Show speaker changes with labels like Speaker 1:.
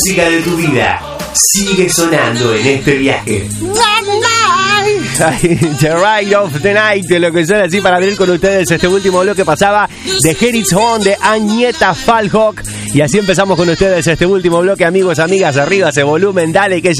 Speaker 1: música de tu vida sigue sonando en este viaje.
Speaker 2: The Ride of the Night, lo que suena así para abrir con ustedes este último bloque pasaba de Here It's Home de Agnetha Falhauq. Y así empezamos con ustedes este último bloque, amigos, amigas, arriba ese volumen, dale que